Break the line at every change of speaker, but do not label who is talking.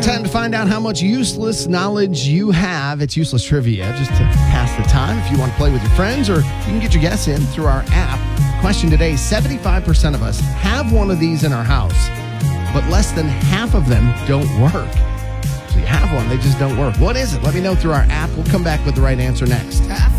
Time to find out how much useless knowledge you have. It's useless trivia, just to pass the time. If you want to play with your friends, or you can get your guess in through our app. Question today, 75% of us have one of these in our house, but less than half of them don't work. So you have one, they just don't work. What is it? Let me know through our app. We'll come back with the right answer next.